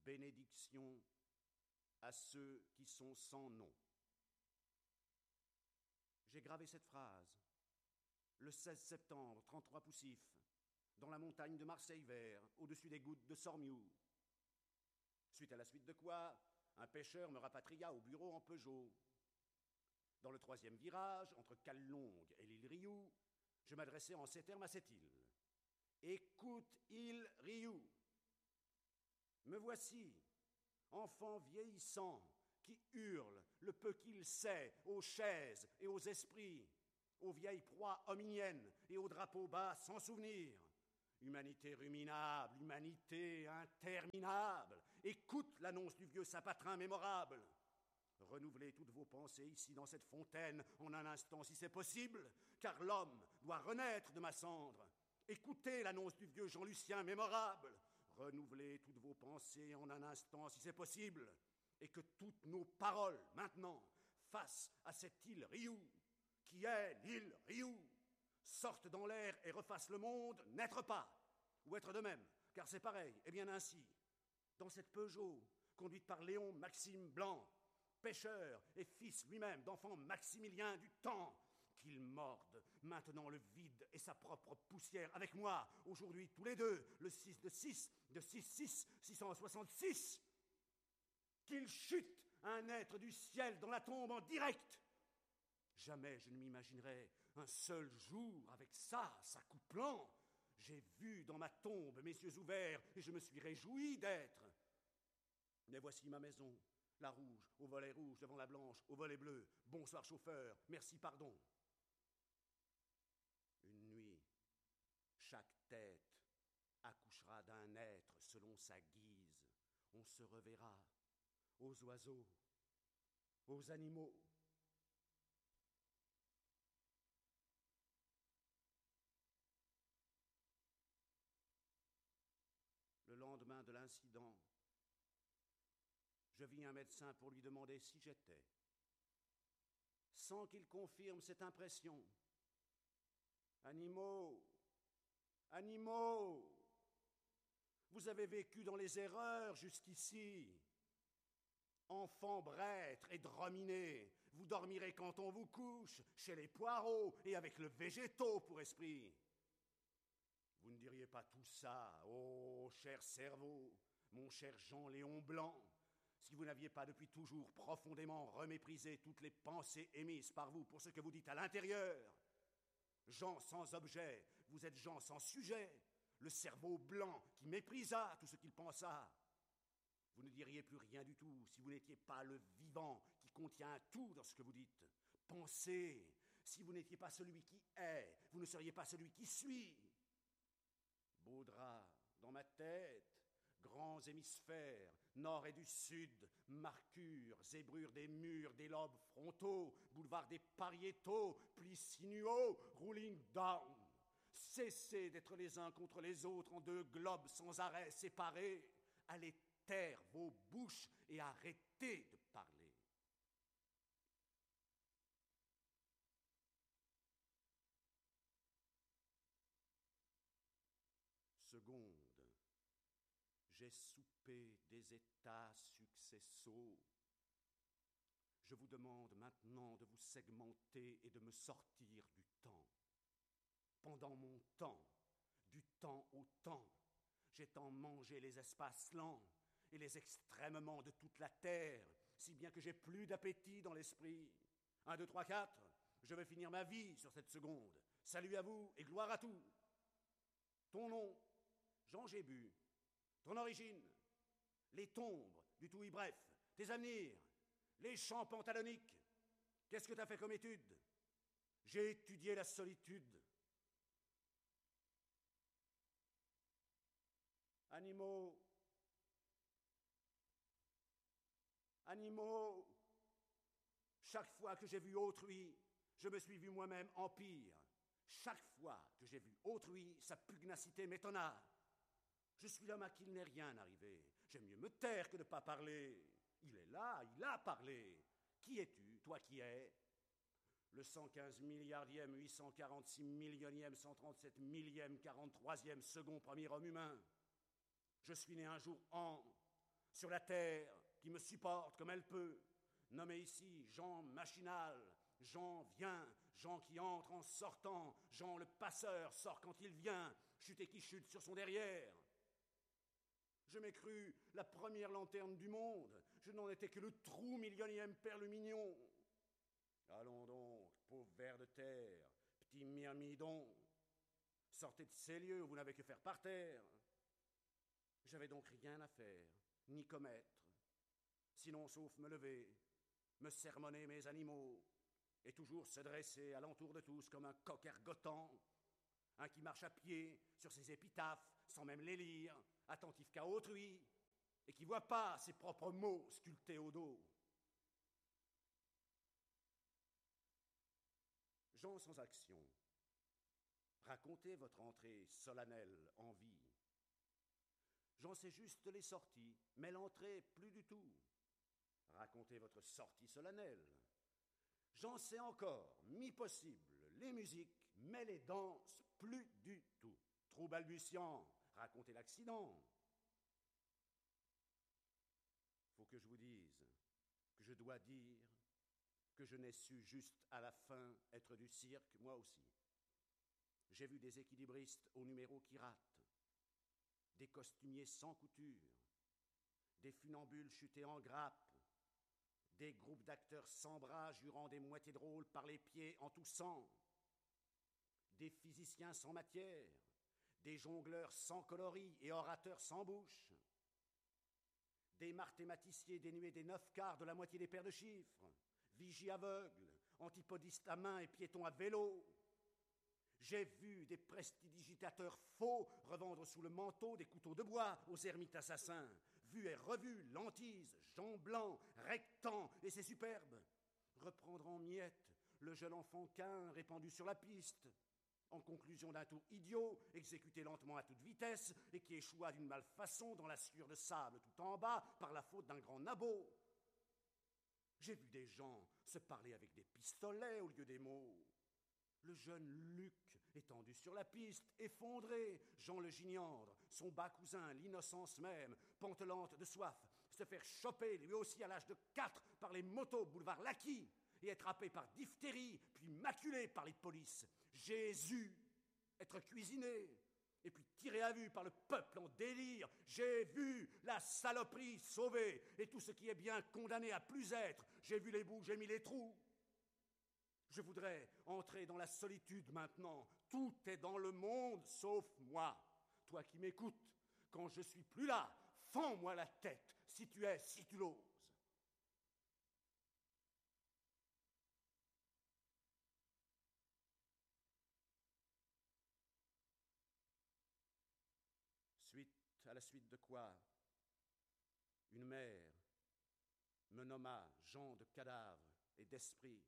bénédiction à ceux qui sont sans nom. J'ai gravé cette phrase le 16 septembre, 33 poussifs, dans la montagne de Marseille vert, au-dessus des gouttes de Sormiou. Suite à la suite de quoi, un pêcheur me rapatria au bureau en Peugeot. Dans le 3e virage, entre Callongue et l'île Rioux, je m'adressais en ces termes à cette île. « Écoute, île Rioux, me voici, enfant vieillissant, qui hurle le peu qu'il sait aux chaises et aux esprits, aux vieilles proies hominiennes et aux drapeaux bas sans souvenir. Humanité ruminable, humanité interminable, écoute l'annonce du vieux sapatrin mémorable. Renouvelez toutes vos pensées ici dans cette fontaine en un instant si c'est possible, car l'homme doit renaître de ma cendre. Écoutez l'annonce du vieux Jean-Lucien mémorable. Renouvelez toutes vos pensées en un instant si c'est possible, et que toutes nos paroles, maintenant, face à cette île Rioux, qui est l'île Rioux, sortent dans l'air et refassent le monde, n'être pas, ou être de même, car c'est pareil, et bien ainsi. Dans cette Peugeot, conduite par Léon Maxime Blanc, pêcheur et fils lui-même d'enfant Maximilien du temps, qu'il morde maintenant le vide et sa propre poussière avec moi, aujourd'hui tous les deux, le 6 de 6, de 6, 666, qu'il chute un être du ciel dans la tombe en direct. Jamais je ne m'imaginerais un seul jour avec ça s'accouplant. J'ai vu dans ma tombe mes yeux ouverts et je me suis réjoui d'être. Mais voici ma maison, la rouge, au volet rouge devant la blanche, au volet bleu. Bonsoir chauffeur, merci, pardon. Une nuit, chaque tête accouchera d'un être selon sa guise. On se reverra aux oiseaux, aux animaux. Le lendemain de l'incident, je vis un médecin pour lui demander si j'étais, sans qu'il confirme cette impression. Animaux, animaux, vous avez vécu dans les erreurs jusqu'ici. Enfants brêtres et drominés, vous dormirez quand on vous couche, chez les poireaux et avec le végétaux pour esprit. Vous ne diriez pas tout ça, ô cher cerveau, mon cher Jean-Léon Blanc, si vous n'aviez pas depuis toujours profondément reméprisé toutes les pensées émises par vous pour ce que vous dites à l'intérieur. Gens sans objet, vous êtes gens sans sujet, le cerveau blanc qui méprisa tout ce qu'il pensa. Vous ne diriez plus rien du tout si vous n'étiez pas le vivant qui contient tout dans ce que vous dites. Pensez, si vous n'étiez pas celui qui est, vous ne seriez pas celui qui suit. Beaux draps dans ma tête, grands hémisphères, nord et du sud, marquures, zébrures des murs, des lobes frontaux, boulevards des pariétaux, plis sinueux, rolling down. Cessez d'être les uns contre les autres en deux globes sans arrêt séparés. Allez taire vos bouches et arrêtez de parler. Seconde, j'ai soupé des états successaux. Je vous demande maintenant de vous segmenter et de me sortir du temps. Pendant mon temps, du temps au temps, j'ai tant mangé les espaces lents et les extrêmements de toute la terre, si bien que j'ai plus d'appétit dans l'esprit. 1, 2, 3, 4, je vais finir ma vie sur cette seconde. Salut à vous et gloire à tout. Ton nom, Jean Gébu. Ton origine, les tombes du tout y bref, tes avenirs, les champs pantaloniques. Qu'est-ce que t'as fait comme étude? J'ai étudié la solitude. Animaux, animaux, chaque fois que j'ai vu autrui, je me suis vu moi-même en pire. Chaque fois que j'ai vu autrui, sa pugnacité m'étonna. Je suis l'homme à qui il n'est rien arrivé. J'aime mieux me taire que de ne pas parler. Il est là, il a parlé. Qui es-tu, toi qui es? Le 115 milliardième, 846 millionième, 137 millième, 43e, second premier homme humain. Je suis né un jour en sur la terre qui me supporte comme elle peut, nommé ici Jean machinal, Jean vient, Jean qui entre en sortant, Jean le passeur sort quand il vient, chute et qui chute sur son derrière. Je m'ai cru la première lanterne du monde, je n'en étais que le trou millionième perle mignon. Allons donc, pauvre ver de terre, petit myrmidon, sortez de ces lieux où vous n'avez que faire par terre. J'avais donc rien à faire, ni commettre, sinon sauf me lever, me sermonner mes animaux, et toujours se dresser alentour de tous comme un coq ergotant, un qui marche à pied sur ses épitaphes sans même les lire, attentif qu'à autrui, et qui voit pas ses propres mots sculptés au dos. Gens sans action, racontez votre entrée solennelle en vie. J'en sais juste les sorties, mais l'entrée plus du tout. Racontez votre sortie solennelle. J'en sais encore, mi-possible, les musiques, mais les danses plus du tout. Trop balbutiant, racontez l'accident. Faut que je vous dise, que je dois dire, que je n'ai su juste à la fin être du cirque, moi aussi. J'ai vu des équilibristes au numéro qui ratent, des costumiers sans couture, des funambules chutés en grappe, des groupes d'acteurs sans bras jurant des moitiés drôles par les pieds en toussant, des physiciens sans matière, des jongleurs sans coloris et orateurs sans bouche, des mathématiciens dénués des 9/4 de la moitié des paires de chiffres, vigies aveugles, antipodistes à main et piétons à vélo. J'ai vu des prestidigitateurs faux revendre sous le manteau des couteaux de bois aux ermites assassins. Vu et revu, Lentise, Jean Blanc, Rectan et ses superbes. Reprendre en miettes le jeune enfant Cain répandu sur la piste, en conclusion d'un tour idiot, exécuté lentement à toute vitesse et qui échoua d'une malfaçon dans la sciure de sable tout en bas par la faute d'un grand nabot. J'ai vu des gens se parler avec des pistolets au lieu des mots. Le jeune Luc, étendu sur la piste, effondré, Jean le Gignandre, son bas cousin, l'innocence même, pantelante de soif, se faire choper lui aussi à l'âge de 4 par les motos boulevard Laquis et être happé par diphtérie, puis maculé par les polices. Jésus, être cuisiné, et puis tiré à vue par le peuple en délire. J'ai vu la saloperie sauvée et tout ce qui est bien condamné à plus être. J'ai vu les bouts, j'ai mis les trous. Je voudrais entrer dans la solitude maintenant. Tout est dans le monde, sauf moi. Toi qui m'écoutes, quand je suis plus là, fends-moi la tête, si tu es, si tu l'oses. Suite à la suite de quoi, une mère me nomma Jean de cadavre et d'esprit.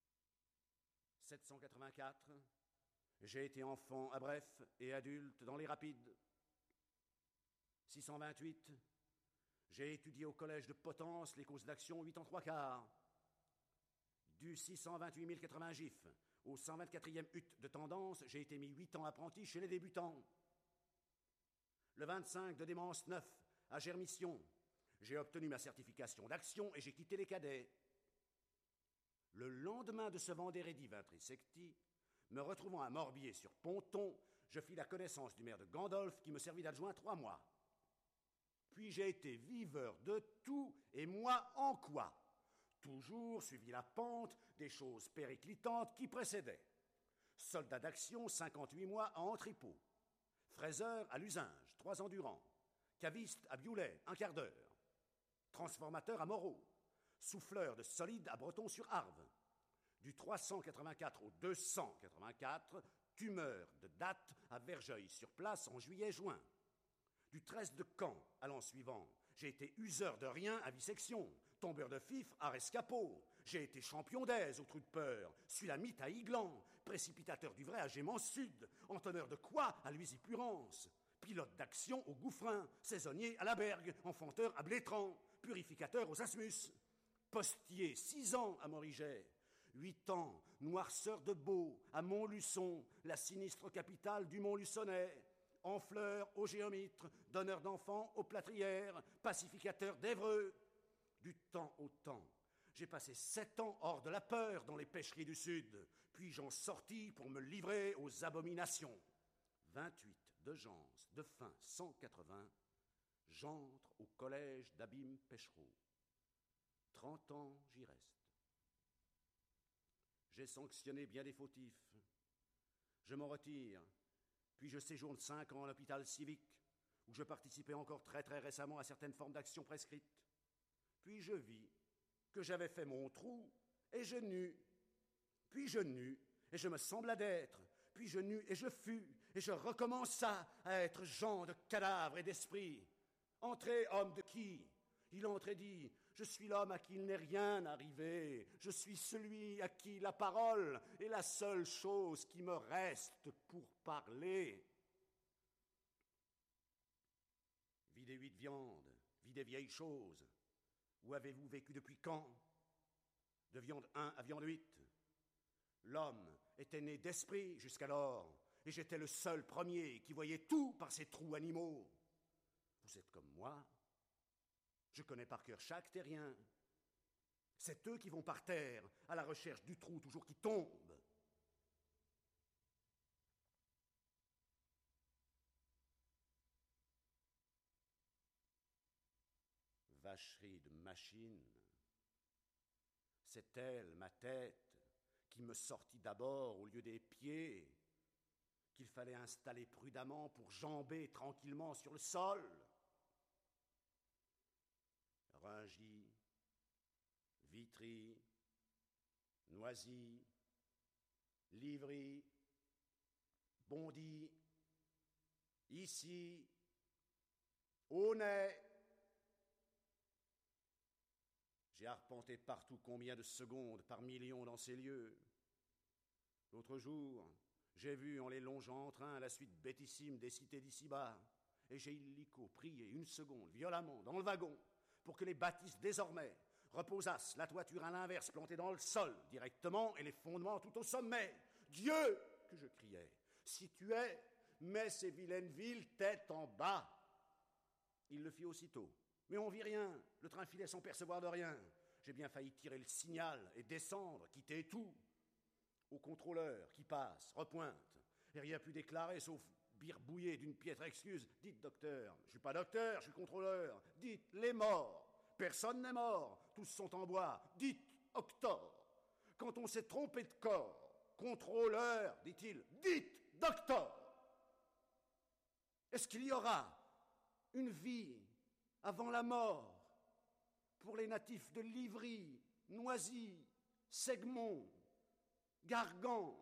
784, j'ai été enfant à Bref et adulte dans les Rapides. 628, j'ai étudié au collège de Potence les causes d'action 8 en 3/4. Du 628 080 gifs au 124e hutte de tendance, j'ai été mis 8 ans apprenti chez les débutants. Le 25 de démence 9 à Germission, j'ai obtenu ma certification d'action et j'ai quitté les cadets. Le lendemain de ce vendredi Ventrisecti, me retrouvant à Morbier sur Ponton, je fis la connaissance du maire de Gandolf qui me servit d'adjoint 3 mois. Puis j'ai été viveur de tout et moi en quoi? Toujours suivi la pente des choses périclitantes qui précédaient. Soldat d'action, 58 mois en tripot. Fraiseur à l'Usinge, 3 ans durant. Caviste à Bioulet, 1/4 d'heure. Transformateur à Moreau. Souffleur de solide à Breton-sur-Arve. Du 384 au 284, tumeur de date à Vergeuil-sur-Place en juillet-juin. Du 13 de Caen à l'an suivant, j'ai été useur de rien à Visection, tombeur de fifre à Rescapeau. J'ai été champion d'aise au trou de peur, sulamite à Iglan, précipitateur du vrai à Gémant Sud, entonneur de quoi à Luisy-Purance, pilote d'action au Gouffrin, saisonnier à la Bergue, enfanteur à Blétran, purificateur aux Asmus. Postier, 6 ans à Moriget, 8 ans, noirceur de Beau, à Montluçon, la sinistre capitale du Montluçonnais, en fleurs aux géomètres, donneur d'enfants aux plâtrières, pacificateur d'Évreux. Du temps au temps, j'ai passé 7 ans hors de la peur dans les pêcheries du Sud, puis j'en sortis pour me livrer aux abominations. 28 de Gence, de fin 180, j'entre au collège d'Abim Pêchereau. 30 ans, j'y reste. J'ai sanctionné bien des fautifs. Je m'en retire, puis je séjourne 5 ans à l'hôpital civique, où je participais encore très récemment à certaines formes d'action prescrites. Puis je vis que j'avais fait mon trou, et je nus. Puis je nus, et je me sembla d'être. Puis je nus, et je fus, et je recommença à être gens de cadavres et d'esprit. Entrez, homme de qui? Il entre et dit, je suis l'homme à qui il n'est rien arrivé. Je suis celui à qui la parole est la seule chose qui me reste pour parler. Vie des 8 viandes, vie des vieilles choses. Où avez-vous vécu depuis quand? De viande 1 à viande 8. L'homme était né d'esprit jusqu'alors, et j'étais le seul premier qui voyait tout par ces trous animaux. Vous êtes comme moi. Je connais par cœur chaque terrien. C'est eux qui vont par terre, à la recherche du trou toujours qui tombe. Vacherie de machine. C'est elle, ma tête, qui me sortit d'abord au lieu des pieds, qu'il fallait installer prudemment pour jamber tranquillement sur le sol. Rungis, Vitry, Noisy, Livry, Bondy, ici, Aunay. J'ai arpenté partout combien de secondes par million dans ces lieux. L'autre jour, j'ai vu en les longeant en train la suite bêtissime des cités d'ici-bas, et j'ai illico prié 1 seconde violemment dans le wagon pour que les bâtisses désormais reposassent la toiture à l'inverse plantée dans le sol directement et les fondements tout au sommet. Dieu, que je criais, si tu es, mets ces vilaines villes tête en bas. Il le fit aussitôt. Mais on vit rien, le train filait sans percevoir de rien. J'ai bien failli tirer le signal et descendre, quitter tout. Au contrôleur qui passe, repointe, et rien pu déclarer sauf birbouiller d'une piètre excuse. Dites docteur, je suis pas docteur, je suis contrôleur. Dites les morts, personne n'est mort, tous sont en bois. Dites octor, quand on s'est trompé de corps, contrôleur, dit-il, dites docteur. Est-ce qu'il y aura une vie avant la mort pour les natifs de Livry, Noisy, Segmont, Gargan?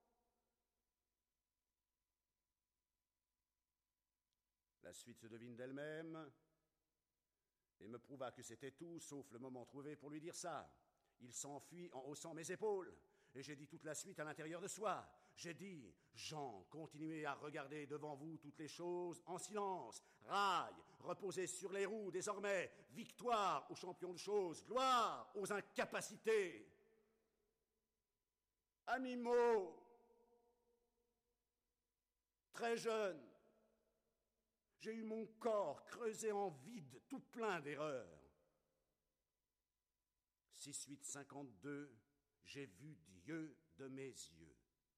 La suite se devine d'elle-même et me prouva que c'était tout, sauf le moment trouvé pour lui dire ça. Il s'enfuit en haussant mes épaules, et j'ai dit toute la suite à l'intérieur de soi. J'ai dit, Jean, continuez à regarder devant vous toutes les choses en silence. Rail, reposez sur les roues désormais. Victoire aux champions de choses, gloire aux incapacités. Animaux, très jeune, j'ai eu mon corps creusé en vide, tout plein d'erreurs. 6-8-52, j'ai vu Dieu de mes yeux.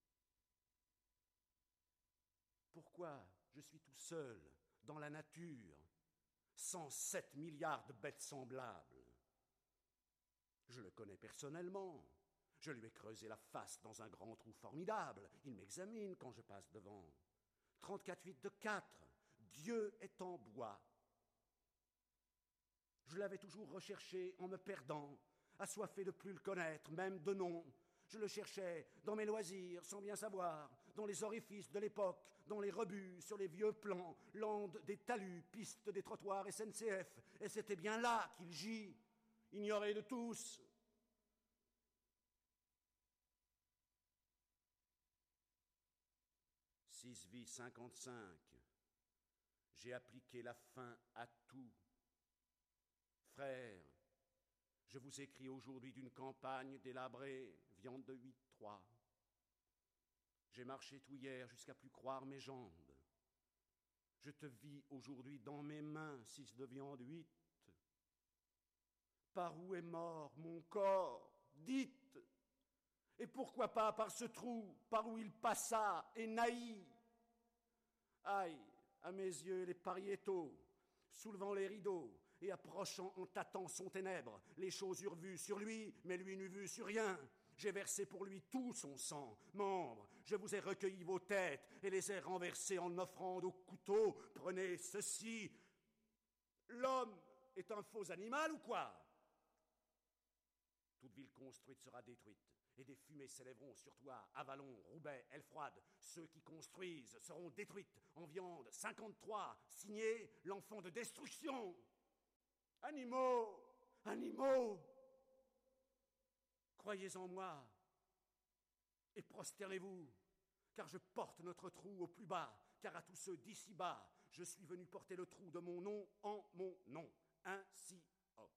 Pourquoi je suis tout seul dans la nature, 107 milliards de bêtes semblables? Je le connais personnellement. Je lui ai creusé la face dans un grand trou formidable. Il m'examine quand je passe devant. 34-8 de 4. Dieu est en bois. Je l'avais toujours recherché en me perdant, assoiffé de plus le connaître, même de nom. Je le cherchais dans mes loisirs, sans bien savoir, dans les orifices de l'époque, dans les rebuts, sur les vieux plans, landes des talus, pistes des trottoirs SNCF. Et c'était bien là qu'il gît, ignoré de tous. Six vies 55. J'ai appliqué la fin à tout. Frères, je vous écris aujourd'hui d'une campagne délabrée, viande de 8-3. J'ai marché tout hier jusqu'à plus croire mes jambes. Je te vis aujourd'hui dans mes mains, 6 de viande 8. Par où est mort mon corps? Dites! Et pourquoi pas par ce trou, par où il passa et naillit? Aïe, à mes yeux, les pariétaux, soulevant les rideaux et approchant en tâtant son ténèbre, les choses eurent vu sur lui, mais lui n'eut vu sur rien. J'ai versé pour lui tout son sang, membres, je vous ai recueilli vos têtes et les ai renversées en offrande au couteau. Prenez ceci. L'homme est un faux animal ou quoi? Toute ville construite sera détruite, et des fumées s'élèveront sur toi, Avalon, Roubaix, Aile-Froide. Ceux qui construisent seront détruites en viande. 53, signé l'enfant de destruction. Animaux, animaux, croyez en moi et prosternez-vous, car je porte notre trou au plus bas, car à tous ceux d'ici bas, je suis venu porter le trou de mon nom en mon nom. Ainsi hoc.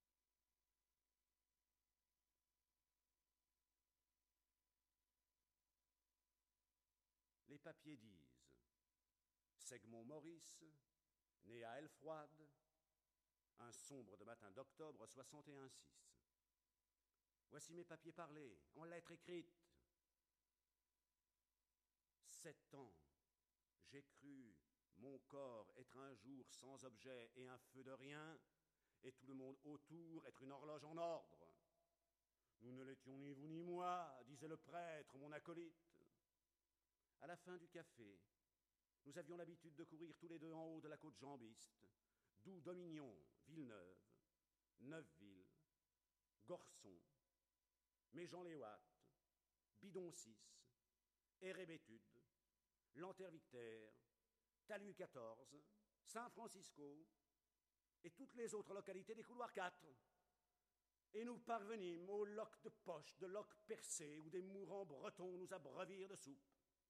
Les papiers disent Segmont Maurice, né à Aile-Froide, un sombre de matin d'octobre 61-6. Voici mes papiers parlés, en lettres écrites. 7 ans, j'ai cru mon corps être un jour sans objet et un feu de rien, et tout le monde autour être une horloge en ordre. Nous ne l'étions ni vous ni moi, disait le prêtre, mon acolyte. À la fin du café, nous avions l'habitude de courir tous les deux en haut de la côte jambiste, d'où Dominion, Villeneuve, Neufville, Gorson, Méjean-les-Ouates, Bidon 6, Érébétude, Lanterre-Victaire, Talus 14, Saint-Francisco et toutes les autres localités des couloirs 4. Et nous parvenîmes aux loques de poche, de loques percées, où des mourants bretons nous abreuvirent de soupe.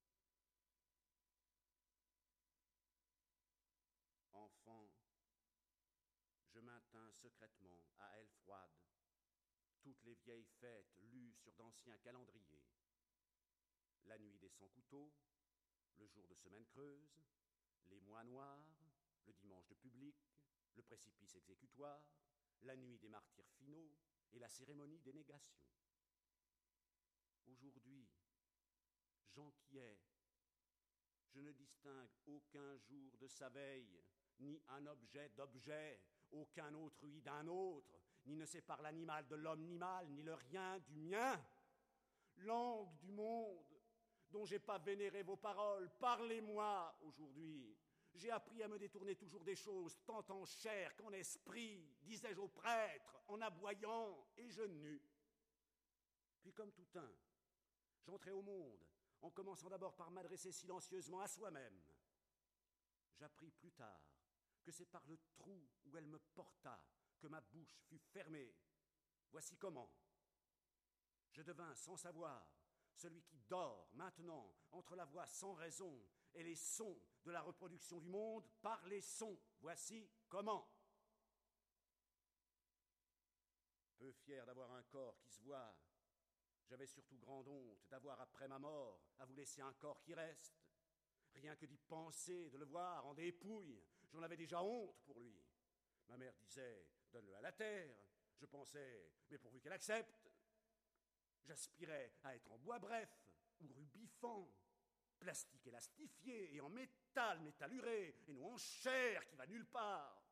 Enfant, je maintins secrètement à Aile-Froide toutes les vieilles fêtes lues sur d'anciens calendriers. La nuit des 100 couteaux, le jour de semaine creuse, les mois noirs, le dimanche de public, le précipice exécutoire, la nuit des martyrs finaux et la cérémonie des négations. Aujourd'hui, j'enquiais, je ne distingue aucun jour de sa veille, ni un objet d'objet, aucun autrui d'un autre, ni ne sépare l'animal de l'omnimal, ni le rien du mien. Langue du monde, dont j'ai pas vénéré vos paroles, parlez-moi aujourd'hui. J'ai appris à me détourner toujours des choses, tant en chair qu'en esprit, disais-je au prêtre, en aboyant, et je n'eus. Puis comme tout un, j'entrai au monde, en commençant d'abord par m'adresser silencieusement à soi-même. J'appris plus tard que c'est par le trou où elle me porta que ma bouche fut fermée. Voici comment. Je devins, sans savoir, celui qui dort maintenant entre la voix sans raison et les sons de la reproduction du monde par les sons. Voici comment. Peu fier d'avoir un corps qui se voit, j'avais surtout grande honte d'avoir après ma mort à vous laisser un corps qui reste. Rien que d'y penser, de le voir en dépouille, j'en avais déjà honte pour lui. Ma mère disait, donne-le à la terre. Je pensais, mais pourvu qu'elle accepte. J'aspirais à être en bois bref ou rubifant, plastique élastifié et en métal métalluré, et non en chair qui va nulle part.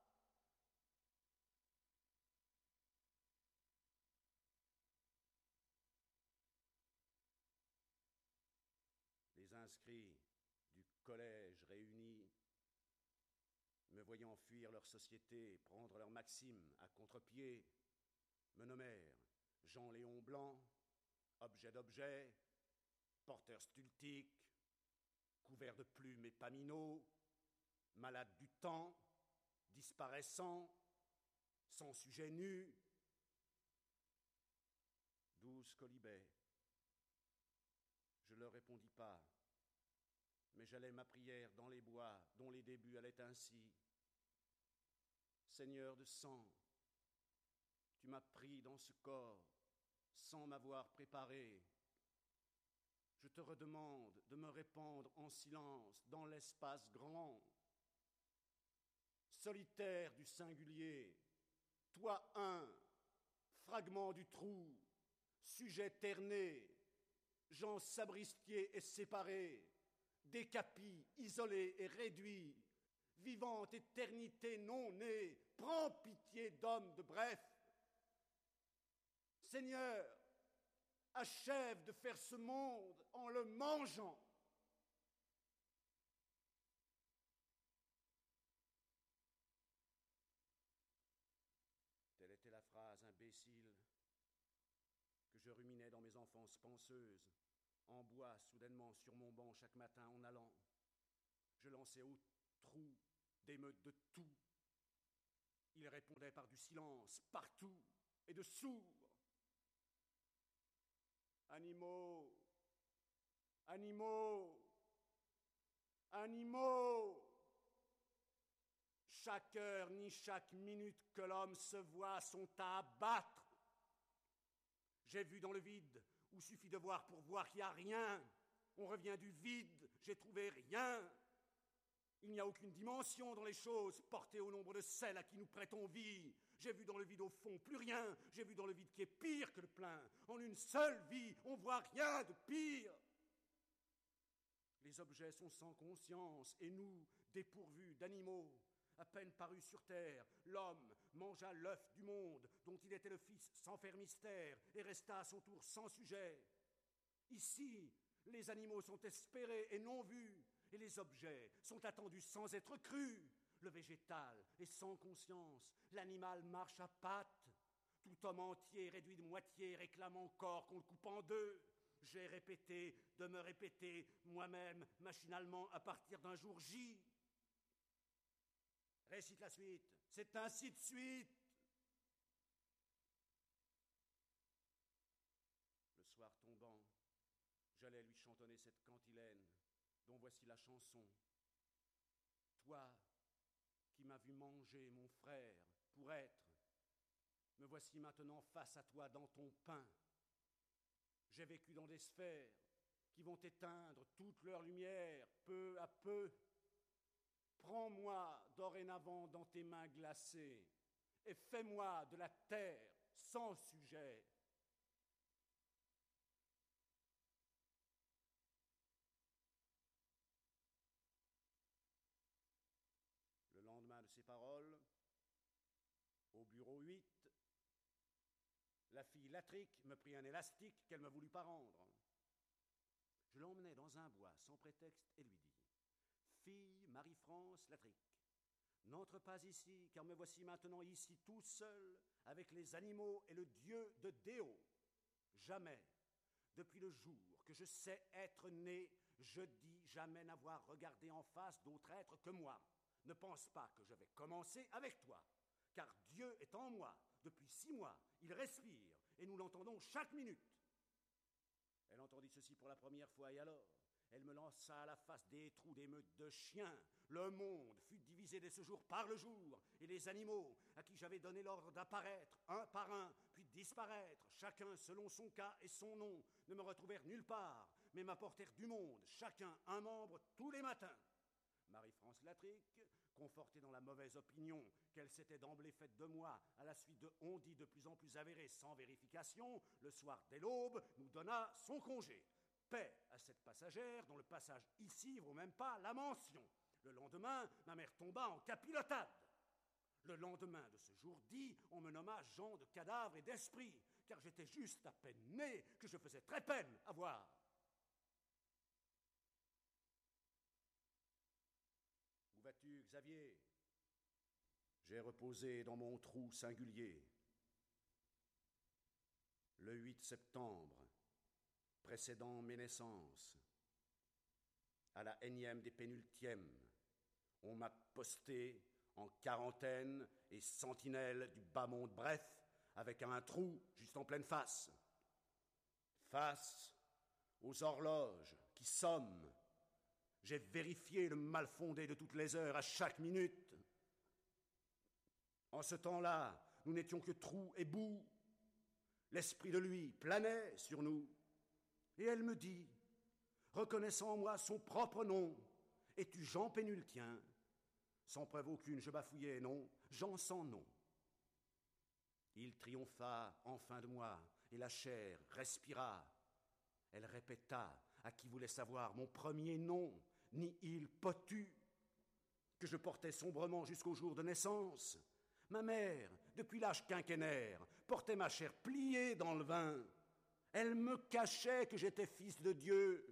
Les inscrits du collège réunis, me voyant fuir leur société, prendre leur maxime à contre-pied, me nommèrent Jean-Léon Blanc, objet d'objet, porteur stultique, couvert de plumes et paminaux, malade du temps, disparaissant, sans sujet nu. 12 colibets. Je leur répondis pas, mais j'allais ma prière dans les bois dont les débuts allaient ainsi. Seigneur de sang, tu m'as pris dans ce corps sans m'avoir préparé. Je te redemande de me répandre en silence dans l'espace grand solitaire du singulier, toi un, fragment du trou, sujet terné, gens sabristiers et séparés, décapis, isolés et réduits, vivante éternité non née, prends pitié d'homme de bref. Seigneur, achève de faire ce monde en le mangeant. Telle était la phrase imbécile que je ruminais dans mes enfances penseuses, en bois soudainement sur mon banc chaque matin en allant. Je lançais au trou des meutes de tout. Il répondait par du silence, partout, et de sourds. Animaux, animaux, animaux. Chaque heure ni chaque minute que l'homme se voit sont à abattre. J'ai vu dans le vide, où suffit de voir pour voir qu'il n'y a rien. On revient du vide, j'ai trouvé rien. Il n'y a aucune dimension dans les choses portées au nombre de celles à qui nous prêtons vie. J'ai vu dans le vide au fond plus rien. J'ai vu dans le vide qui est pire que le plein. En une seule vie, on voit rien de pire. Les objets sont sans conscience et nous, dépourvus d'animaux. À peine paru sur terre, l'homme mangea l'œuf du monde dont il était le fils sans faire mystère et resta à son tour sans sujet. Ici, les animaux sont espérés et non vus, et les objets sont attendus sans être crus. Le végétal est sans conscience, l'animal marche à pattes. Tout homme entier réduit de moitié réclame encore qu'on le coupe en deux. J'ai répété de me répéter moi-même machinalement à partir d'un jour J. Récite la suite, c'est ainsi de suite. Le soir tombant, j'allais lui chantonner cette cantilène, dont voici la chanson. Toi, qui m'as vu manger mon frère pour être, me voici maintenant face à toi dans ton pain. J'ai vécu dans des sphères qui vont éteindre toute leur lumière peu à peu. Prends-moi dorénavant dans tes mains glacées et fais-moi de la terre sans sujet. Le lendemain de ces paroles, au bureau 8, la fille Latrique me prit un élastique qu'elle ne voulut pas rendre. Je l'emmenai dans un bois sans prétexte et lui dis « Fille Marie-France Latrique, n'entre pas ici, car me voici maintenant ici tout seul avec les animaux et le dieu de Déo. Jamais, depuis le jour que je sais être né, je dis jamais n'avoir regardé en face d'autre être que moi. Ne pense pas que je vais commencer avec toi, car Dieu est en moi. Depuis 6 mois, il respire, et nous l'entendons chaque minute. » Elle entendit ceci pour la première fois, et alors elle me lança à la face des trous des meutes de chiens. Le monde fut divisé dès ce jour par le jour, et les animaux, à qui j'avais donné l'ordre d'apparaître un par un, puis de disparaître, chacun selon son cas et son nom, ne me retrouvèrent nulle part, mais m'apportèrent du monde, chacun un membre tous les matins. Marie-France Latrique, confortée dans la mauvaise opinion qu'elle s'était d'emblée faite de moi à la suite de on-dit de plus en plus avérés sans vérification, le soir dès l'aube, nous donna son congé. Paix à cette passagère dont le passage ici vaut même pas la mention. Le lendemain, ma mère tomba en capilotade. Le lendemain de ce jour dit, on me nomma Jean de cadavre et d'esprit, car j'étais juste à peine né que je faisais très peine à voir. Où vas-tu, Xavier ? J'ai reposé dans mon trou singulier. Le 8 septembre, précédant mes naissances, à la énième des pénultièmes, on m'a posté en quarantaine et sentinelle du bas monde, bref, avec un trou juste en pleine face. Face aux horloges qui somment, j'ai vérifié le mal fondé de toutes les heures à chaque minute. En ce temps-là, nous n'étions que trous et boue. L'esprit de lui planait sur nous. Et elle me dit, reconnaissant en moi son propre nom, « Es-tu Jean Pénultien ?» Sans preuve aucune, je bafouillai, non, j'en sens non. Il triompha enfin de moi, et la chair respira. Elle répéta à qui voulait savoir mon premier nom, ni il potu, que je portais sombrement jusqu'au jour de naissance. Ma mère, depuis l'âge quinquennaire, portait ma chair pliée dans le vin. Elle me cachait que j'étais fils de Dieu.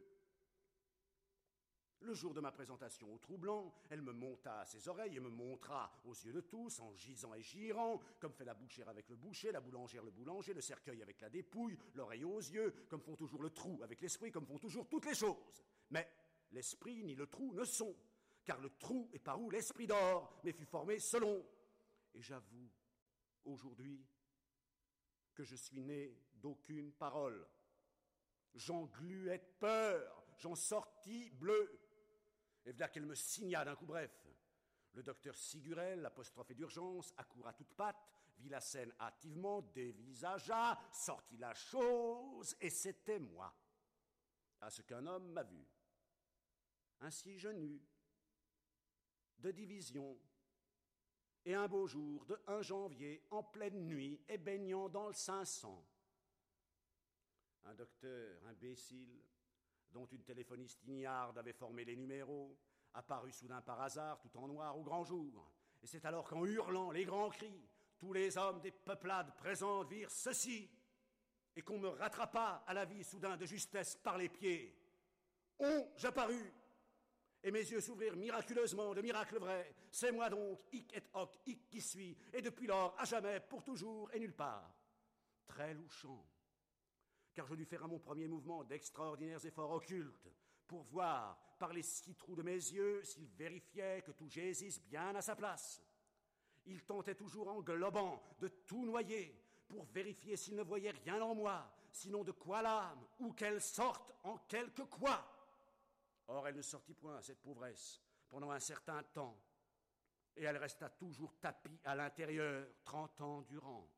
Le jour de ma présentation au Troublant, elle me monta à ses oreilles et me montra aux yeux de tous, en gisant et girant, comme fait la bouchère avec le boucher, la boulangère le boulanger, le cercueil avec la dépouille, l'oreille aux yeux, comme font toujours le trou avec l'esprit, comme font toujours toutes les choses. Mais l'esprit ni le trou ne sont, car le trou est par où l'esprit dort, mais fut formé selon. Et j'avoue, aujourd'hui, que je suis né d'aucune parole. J'en gluais de peur, j'en sortis bleu. Et voilà qu'elle me signa d'un coup bref. Le docteur Sigurel, apostrophé d'urgence, accourt à toutes pattes, vit la scène hâtivement, dévisagea, sortit la chose, et c'était moi. À ce qu'un homme m'a vu. Ainsi je n'eus de division. Et un beau jour de 1 janvier, en pleine nuit, et baignant dans le 500. Un docteur imbécile, dont une téléphoniste ignarde avait formé les numéros, apparut soudain par hasard, tout en noir, au grand jour. Et c'est alors qu'en hurlant les grands cris, tous les hommes des peuplades présentes virent ceci, et qu'on me rattrapa à la vie soudain de justesse par les pieds. J'apparus, et mes yeux s'ouvrirent miraculeusement de miracles vrais. C'est moi donc, hic et hoc, hic qui suis, et depuis lors, à jamais, pour toujours et nulle part. Très louchant, car je dus faire à mon premier mouvement d'extraordinaires efforts occultes pour voir, par les 6 trous de mes yeux, s'il vérifiait que tout gésisse bien à sa place. Il tentait toujours en globant de tout noyer pour vérifier s'il ne voyait rien en moi, sinon de quoi l'âme, ou qu'elle sorte en quelque quoi. Or, elle ne sortit point, cette pauvresse, pendant un certain temps, et elle resta toujours tapie à l'intérieur 30 ans durant.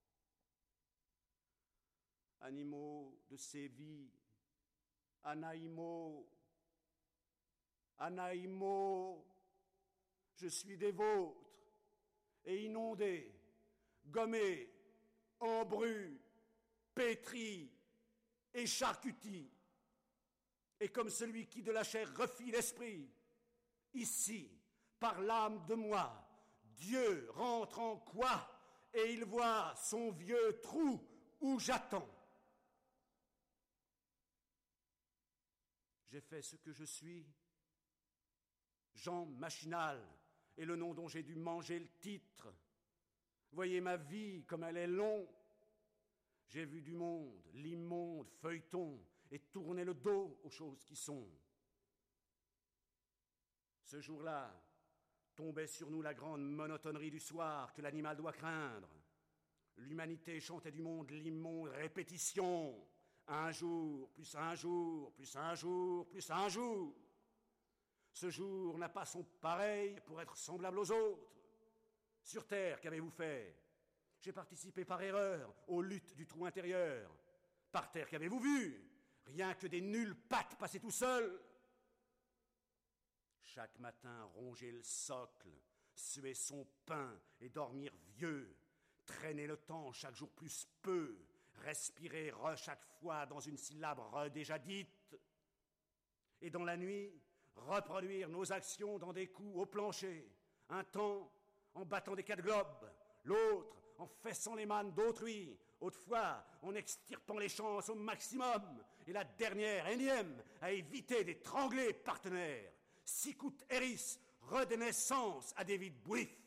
Animaux de Séville, Anaïmo, je suis des vôtres, et inondé, gommé, embru, pétri et charcuti, et comme celui qui de la chair refit l'esprit, ici, par l'âme de moi, Dieu rentre en quoi, et il voit son vieux trou où j'attends. J'ai fait ce que je suis, Jean Machinal, est le nom dont j'ai dû manger le titre. Voyez ma vie comme elle est longue. J'ai vu du monde, l'immonde feuilleton, et tourné le dos aux choses qui sont. Ce jour-là, tombait sur nous la grande monotonerie du soir que l'animal doit craindre. L'humanité chantait du monde l'immonde répétition. Un jour, plus un jour, plus un jour, plus un jour. Ce jour n'a pas son pareil pour être semblable aux autres. Sur terre, qu'avez-vous fait? J'ai participé par erreur aux luttes du trou intérieur. Par terre, qu'avez-vous vu? Rien que des nulles pattes passer tout seuls. Chaque matin, ronger le socle, suer son pain et dormir vieux, traîner le temps chaque jour plus peu, respirer chaque fois dans une syllabe déjà dite, et dans la nuit, reproduire nos actions dans des coups au plancher, un temps en battant des 4 globes, l'autre en fessant les mannes d'autrui, autrefois en extirpant les chances au maximum, et la dernière, énième, à éviter d'étrangler partenaires. Sicut eris, redonnait naissance à des vides bouifs.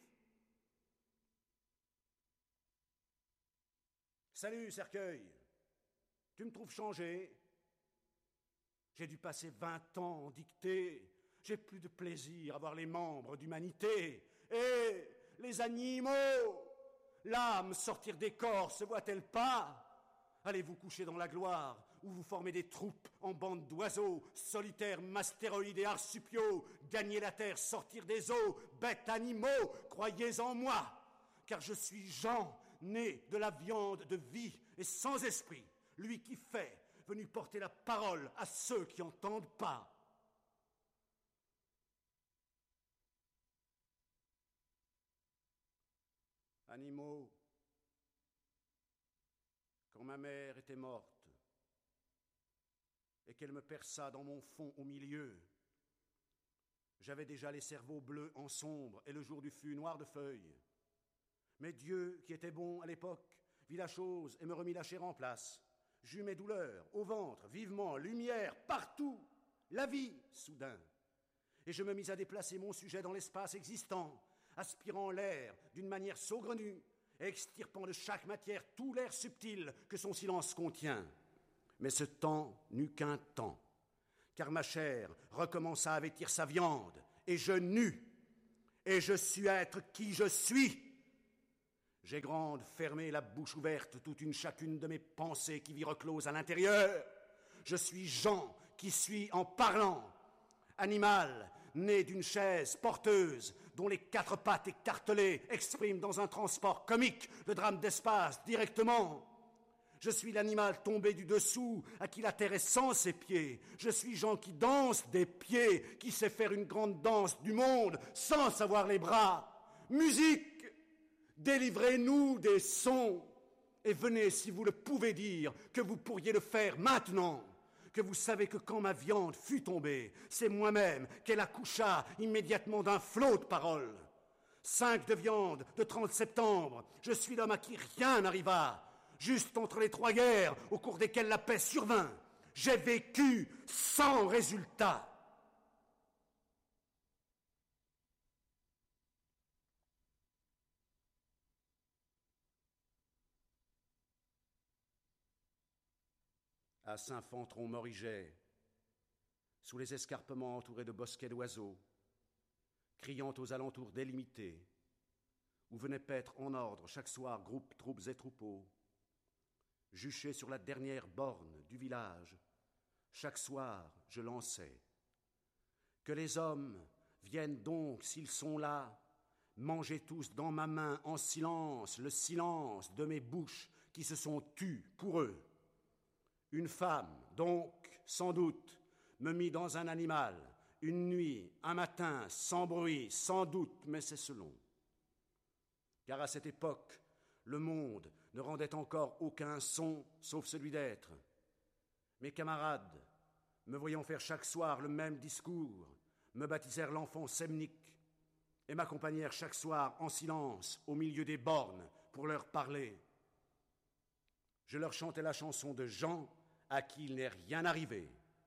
Salut, cercueil, tu me trouves changé? J'ai dû passer 20 ans en dictée, j'ai plus de plaisir à voir les membres d'humanité. Et les animaux, l'âme sortir des corps se voit-elle pas? Allez vous coucher dans la gloire, où vous formez des troupes en bandes d'oiseaux, solitaires, mastéroïdes et arsupiaux, gagner la terre, sortir des eaux, bêtes, animaux, croyez en moi, car je suis Jean, né de la viande de vie et sans esprit, lui qui fait, venu porter la parole à ceux qui n'entendent pas. Animaux, quand ma mère était morte et qu'elle me perça dans mon fond au milieu, j'avais déjà les cerveaux bleus en sombre et le jour du fût noir de feuilles. Mais Dieu, qui était bon à l'époque, vit la chose et me remit la chair en place. J'eus mes douleurs au ventre, vivement, lumière, partout, la vie, soudain. Et je me mis à déplacer mon sujet dans l'espace existant, aspirant l'air d'une manière saugrenue et extirpant de chaque matière tout l'air subtil que son silence contient. Mais ce temps n'eut qu'un temps, car ma chair recommença à vêtir sa viande, et je nus, et je sus être qui je suis. J'ai grande fermé la bouche ouverte, toute une chacune de mes pensées qui vit reclose à l'intérieur. Je suis Jean qui suis en parlant, animal né d'une chaise porteuse dont les 4 pattes écartelées expriment dans un transport comique le drame d'espace directement. Je suis l'animal tombé du dessous, à qui la terre est sans ses pieds. Je suis Jean qui danse des pieds, qui sait faire une grande danse du monde sans savoir les bras. Musique, délivrez-nous des sons et venez, si vous le pouvez dire, que vous pourriez le faire maintenant. Que vous savez que quand ma viande fut tombée, c'est moi-même qu'elle accoucha immédiatement d'un flot de paroles. 5 de viande, de 30 septembre, je suis l'homme à qui rien n'arriva. Juste entre les 3 guerres, au cours desquelles la paix survint, j'ai vécu sans résultat. À Saint-Fantron-Moriget, sous les escarpements entourés de bosquets d'oiseaux, criant aux alentours délimités, où venaient paître en ordre chaque soir groupes, troupes et troupeaux, juché sur la dernière borne du village, chaque soir je lançais. Que les hommes viennent donc, s'ils sont là, manger tous dans ma main en silence le silence de mes bouches qui se sont tues pour eux. Une femme, donc, sans doute, me mit dans un animal, une nuit, un matin, sans bruit, sans doute, mais c'est selon. Car à cette époque, le monde ne rendait encore aucun son, sauf celui d'être. Mes camarades, me voyant faire chaque soir le même discours, me baptisèrent l'enfant semnique et m'accompagnèrent chaque soir en silence au milieu des bornes pour leur parler. Je leur chantais la chanson de Jean à qui il n'est rien arrivé.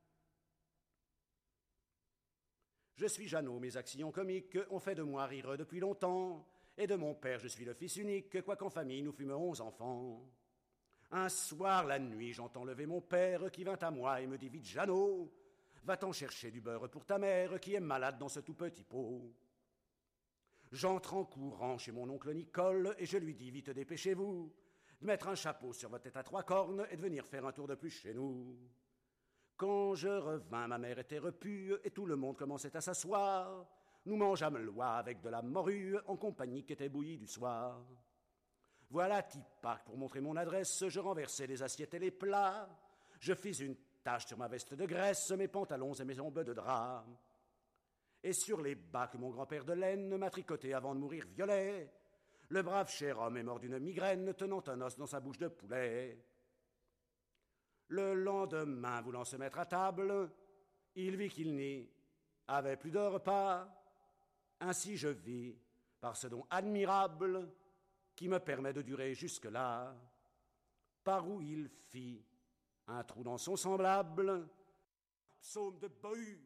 Je suis Jeannot, mes actions comiques ont fait de moi rire depuis longtemps, et de mon père je suis le fils unique, quoiqu'en famille nous fûmes 11 enfants. Un soir, la nuit, j'entends lever mon père qui vint à moi et me dit « Vite, Jeannot, va-t'en chercher du beurre pour ta mère qui est malade dans ce tout petit pot. » J'entre en courant chez mon oncle Nicole et je lui dis « Vite, dépêchez-vous de mettre un chapeau sur votre tête à 3 cornes et de venir faire un tour de plus chez nous. » Quand je revins, ma mère était repue et tout le monde commençait à s'asseoir. Nous mangeâmes l'oie avec de la morue en compagnie qui était bouillie du soir. Voilà Tipac, pour montrer mon adresse, je renversai les assiettes et les plats. Je fis une tache sur ma veste de graisse, mes pantalons et mes ombes de drap. Et sur les bas que mon grand-père de laine m'a tricoté avant de mourir violet, le brave cher homme est mort d'une migraine, tenant un os dans sa bouche de poulet. Le lendemain, voulant se mettre à table, il vit qu'il n'y avait plus de repas. Ainsi je vis, par ce don admirable qui me permet de durer jusque-là, par où il fit un trou dans son semblable, psaume de Bahut.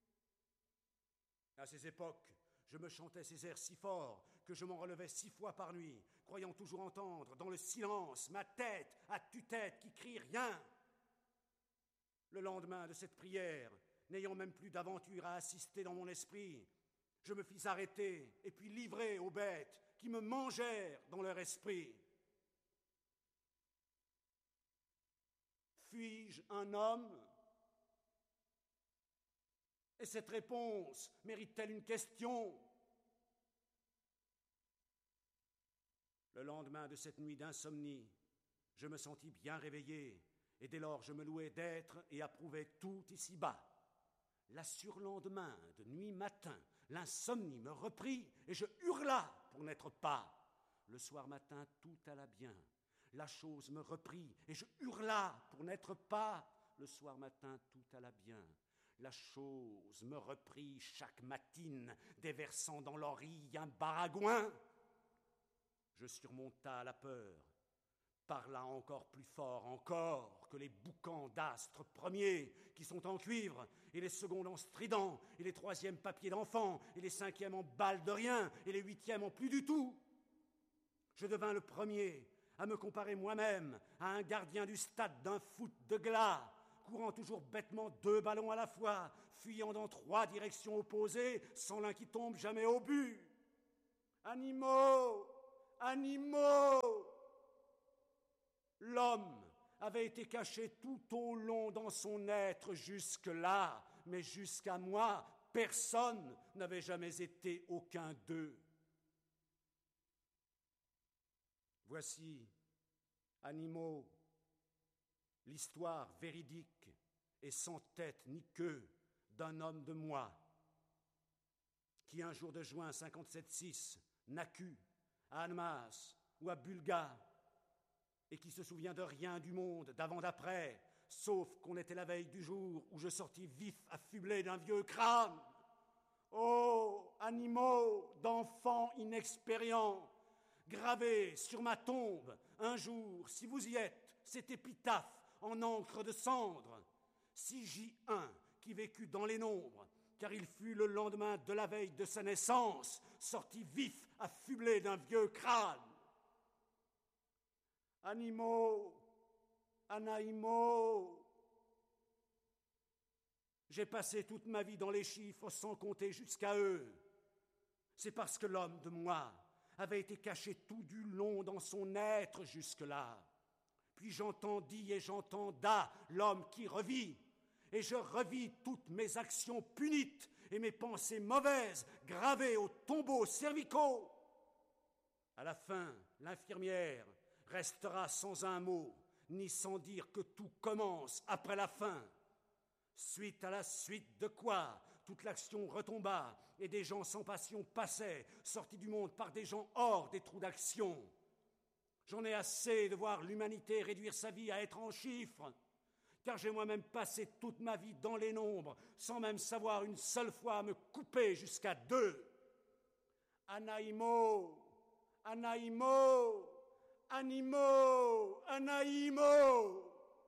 À ces époques, je me chantais ces airs si forts que je m'en relevais 6 fois par nuit, croyant toujours entendre dans le silence ma tête à tue-tête qui crie rien. Le lendemain de cette prière, n'ayant même plus d'aventure à assister dans mon esprit, je me fis arrêter et puis livrer aux bêtes qui me mangèrent dans leur esprit. Suis-je un homme ? Et cette réponse mérite-t-elle une question ? Le lendemain de cette nuit d'insomnie, je me sentis bien réveillé, et dès lors je me louai d'être et approuvai tout ici-bas. La surlendemain, de nuit matin, l'insomnie me reprit, et je hurla pour n'être pas. le soir matin, tout alla bien. La chose me reprit, et je hurla pour n'être pas. Le soir matin, tout alla bien. La chose me reprit chaque matine, déversant dans l'oreille un baragouin. Je surmonta la peur, parla encore plus fort encore que les boucans d'astres premiers qui sont en cuivre, et les secondes en strident, et les troisièmes papiers d'enfant, et les cinquièmes en balles de rien, et les huitièmes en plus du tout. Je devins le premier à me comparer moi-même à un gardien du stade d'un foot de glas, courant toujours bêtement 2 ballons à la fois, fuyant dans 3 directions opposées, sans l'un qui tombe jamais au but. Animaux! Animaux! L'homme avait été caché tout au long dans son être jusque-là, mais jusqu'à moi, personne n'avait jamais été aucun d'eux. Voici, animaux, l'histoire véridique et sans tête ni queue d'un homme de moi qui, un jour de juin 57-6, naquit à Annemasse ou à Bulga et qui se souvient de rien du monde d'avant-d'après, sauf qu'on était la veille du jour où je sortis vif affublé d'un vieux crâne. Oh, animaux d'enfants inexpérients, gravez sur ma tombe un jour, si vous y êtes, cette épitaphe en encre de cendre. Si J1 qui vécut dans les nombres, car il fut le lendemain de la veille de sa naissance, sorti vif affublé d'un vieux crâne. Animaux, anaïmaux. J'ai passé toute ma vie dans les chiffres sans compter jusqu'à eux. C'est parce que l'homme de moi avait été caché tout du long dans son être jusque-là. Puis j'entendis et j'entenda l'homme qui revit, et je revis toutes mes actions punites et mes pensées mauvaises gravées aux tombeaux cervicaux. À la fin, l'infirmière restera sans un mot, ni sans dire que tout commence après la fin. Suite à la suite de quoi, toute l'action retomba, et des gens sans passion passaient, sortis du monde par des gens hors des trous d'action. J'en ai assez de voir l'humanité réduire sa vie à être en chiffres, car j'ai moi-même passé toute ma vie dans les nombres, sans même savoir une seule fois me couper jusqu'à 2. Anaïmo, anaïmo, animaux, anaïmo.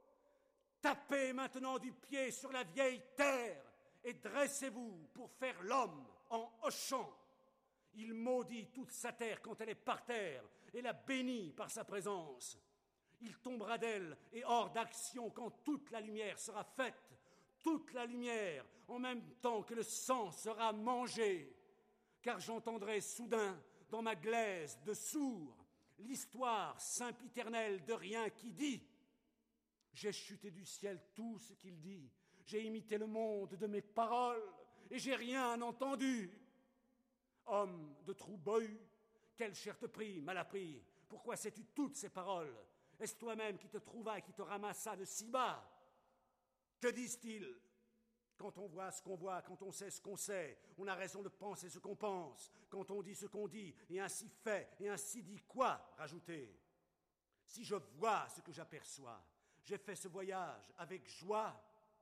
Tapez maintenant du pied sur la vieille terre et dressez-vous pour faire l'homme en hochant. Il maudit toute sa terre quand elle est par terre et la bénit par sa présence. Il tombera d'elle et hors d'action quand toute la lumière sera faite, toute la lumière en même temps que le sang sera mangé. Car j'entendrai soudain dans ma glaise de sourd l'histoire sempiternelle de rien qui dit. J'ai chuté du ciel tout ce qu'il dit, j'ai imité le monde de mes paroles et j'ai rien entendu. Homme de trou bohu, quel cher te prie, mal appris, pourquoi sais-tu toutes ces paroles? Est-ce toi-même qui te trouva et qui te ramassa de si bas? Que disent-ils? Quand on voit ce qu'on voit, quand on sait ce qu'on sait, on a raison de penser ce qu'on pense. Quand on dit ce qu'on dit, et ainsi fait, et ainsi dit quoi, rajouter? Si je vois ce que j'aperçois, j'ai fait ce voyage avec joie.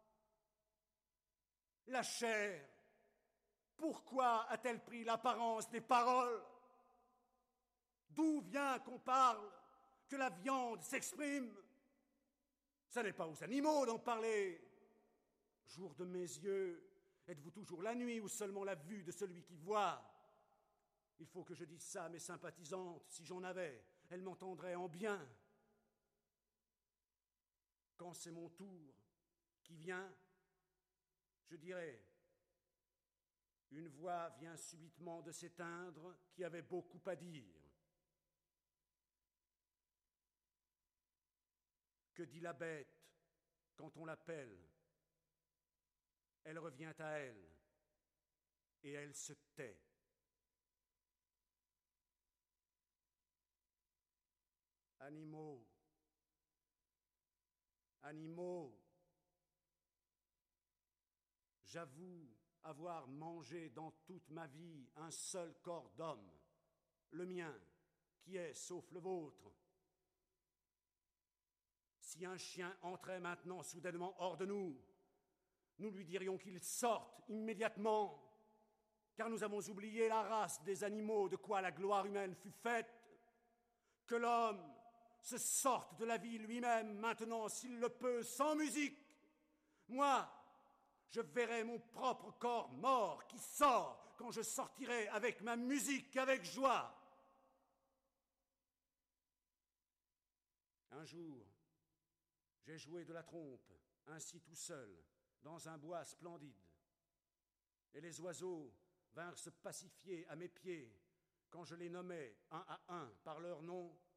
La chair, pourquoi a-t-elle pris l'apparence des paroles? D'où vient qu'on parle, que la viande s'exprime? Ce n'est pas aux animaux d'en parler. Jour de mes yeux, êtes-vous toujours la nuit ou seulement la vue de celui qui voit? Il faut que je dise ça à mes sympathisantes, si j'en avais, elles m'entendraient en bien. Quand c'est mon tour qui vient, je dirai, une voix vient subitement de s'éteindre qui avait beaucoup à dire. Que dit la bête quand on l'appelle? Elle revient à elle et elle se tait. Animaux, animaux, j'avoue avoir mangé dans toute ma vie un seul corps d'homme, le mien, qui est sauf le vôtre. Si un chien entrait maintenant soudainement hors de nous, nous lui dirions qu'il sorte immédiatement, car nous avons oublié la race des animaux de quoi la gloire humaine fut faite, que l'homme se sorte de la vie lui-même maintenant, s'il le peut, sans musique. Moi, je verrai mon propre corps mort qui sort quand je sortirai avec ma musique, avec joie. Un jour, j'ai joué de la trompe, ainsi tout seul, dans un bois splendide. Et les oiseaux vinrent se pacifier à mes pieds quand je les nommais un à un par leur nom,